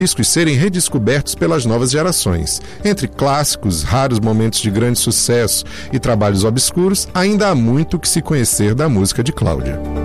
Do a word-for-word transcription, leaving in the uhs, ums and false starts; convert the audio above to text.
discos serem redescobertos pelas novas gerações. Entre clássicos, raros momentos de grande sucesso e trabalhos obscuros, ainda há muito que se conhecer da música de Cláudia.